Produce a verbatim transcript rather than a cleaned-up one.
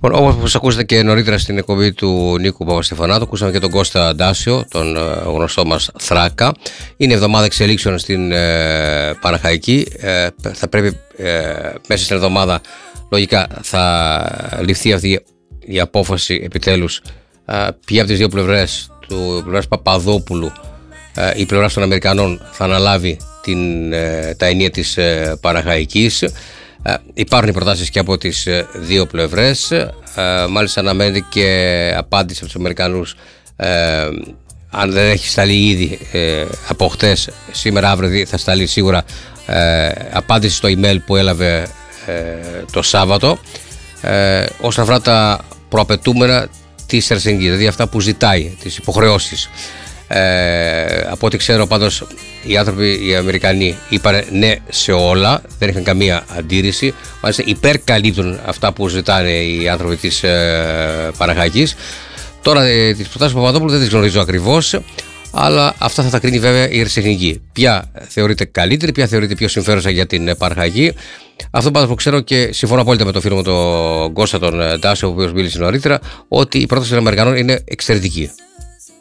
Όπως ακούσατε και νωρίτερα στην εκπομπή του Νίκου Παπαστεφανάτου, ακούσαμε και τον Κώστα Ντάσιο, τον γνωστό μας Θράκα. Είναι εβδομάδα εξελίξεων στην ε, Παναχαϊκή. Ε, θα πρέπει ε, μέσα στην εβδομάδα λογικά θα ληφθεί αυτή η απόφαση επιτέλους ε, ποια από τις δύο πλευρές, του πλευράς Παπαδόπουλου, ε, η πλευρά των Αμερικανών θα αναλάβει την, ε, τα ενία της ε, Παναχαϊκής. Uh, υπάρχουν οι προτάσεις και από τις uh, δύο πλευρές. Uh, μάλιστα αναμένεται και απάντηση από τους Αμερικανούς, uh, αν δεν έχει σταλεί ήδη uh, από χτες, σήμερα αύριο θα σταλεί σίγουρα uh, απάντηση στο email που έλαβε uh, το Σάββατο uh, όσον αφορά τα προαπαιτούμενα της Ελσίνκη, δηλαδή αυτά που ζητάει, τις υποχρεώσεις. Ε, από ό,τι ξέρω πάντως οι άνθρωποι, οι Αμερικανοί είπαν ναι σε όλα, δεν είχαν καμία αντίρρηση, μάλιστα υπερκαλύπτουν αυτά που ζητάνε οι άνθρωποι της ε, Παναχαϊκής. Τώρα ε, τις προτάσεις του Παπαδόπουλου δεν τις γνωρίζω ακριβώς, αλλά αυτά θα τα κρίνει βέβαια η Ελσίνκη. Ποια θεωρείται καλύτερη, ποια θεωρείται πιο συμφέρουσα για την Παναχαϊκή. Αυτό πάντως που ξέρω και συμφωνώ απόλυτα με τον φίλο μου τον Κώστα τον Ντάσιο, ο οποίος μίλησε νωρίτερα, ότι η πρόταση των Αμερικανών είναι εξαιρετική.